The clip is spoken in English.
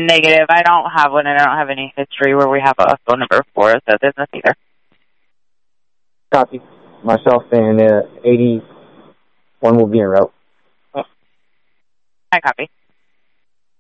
Negative. I don't have one, and I don't have any history where we have a phone number for it, so there's nothing there. Copy. Myself and 81 will be en route. I copy.